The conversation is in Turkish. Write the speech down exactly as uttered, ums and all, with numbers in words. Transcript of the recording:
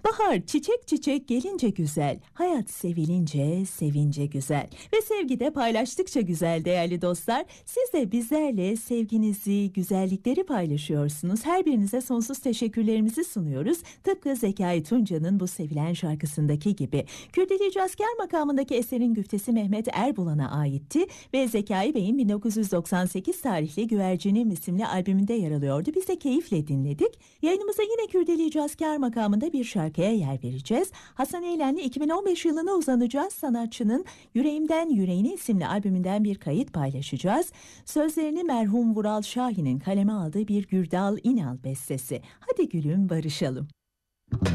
Bahar çiçek çiçek gelince güzel, hayat sevilince sevince güzel ve sevgi de paylaştıkça güzel değerli dostlar. Siz de bizlerle sevginizi, güzellikleri paylaşıyorsunuz. Her birinize sonsuz teşekkürlerimizi sunuyoruz. Tıpkı Zekai Tunca'nın bu sevilen şarkısındaki gibi. Kürdili Asker makamındaki eserin güftesi Mehmet Erbulan'a aitti ve Zekai Bey'in bin dokuz yüz doksan sekiz tarihli Güvercinim isimli albümünde yer alıyordu. Biz de keyifle dinledik. Yayınımıza yine Kürdili Asker makamında bir şarkıya yer vereceğiz. Hasan Eylen'le iki bin on beş yılına uzanacağız. Sanatçının Yüreğimden Yüreğine isimli albümünden bir kayıt paylaşacağız. Sözlerini merhum Vural Şahin'in kaleme aldığı bir Gürdal İnal bestesi. Hadi gülüm barışalım.